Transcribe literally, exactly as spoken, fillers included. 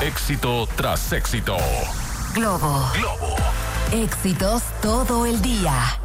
Éxito tras éxito. Globo. Globo. Éxitos todo el día.